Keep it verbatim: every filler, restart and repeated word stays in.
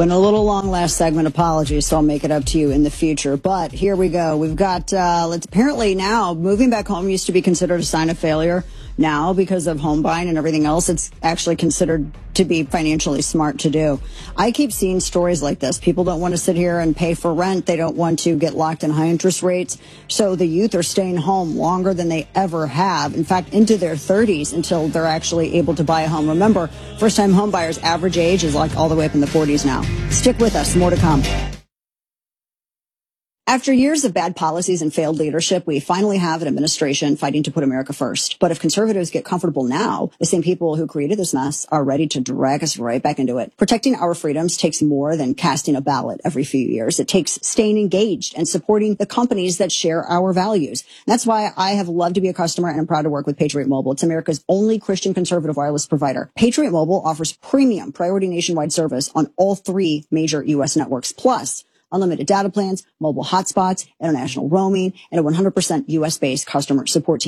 Went a little long last segment. Apologies, so I'll make it up to you in the future. But here we go. We've got, uh, let's apparently now moving back home used to be considered a sign of failure. Now, because of home buying and everything else, it's actually considered to be financially smart to do. I keep seeing stories like this. People don't want to sit here and pay for rent. They don't want to get locked in high interest rates. So the youth are staying home longer than they ever have. In fact, into their thirties until they're actually able to buy a home. Remember, first-time home buyers' average age is like all the way up in the forties now. Stick with us. More to come. After years of bad policies and failed leadership, we finally have an administration fighting to put America first. But if conservatives get comfortable now, the same people who created this mess are ready to drag us right back into it. Protecting our freedoms takes more than casting a ballot every few years. It takes staying engaged and supporting the companies that share our values. That's why I have loved to be a customer and I'm proud to work with Patriot Mobile. It's America's only Christian conservative wireless provider. Patriot Mobile offers premium priority nationwide service on all three major U S networks. Plus, unlimited data plans, mobile hotspots, international roaming, and a one hundred percent U S-based customer support team.